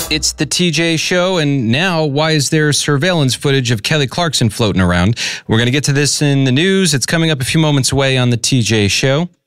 It's the TJ Show, and now why is there surveillance footage of Kelly Clarkson floating around? We're going to get to this in the news. It's coming up a few moments away on the TJ Show.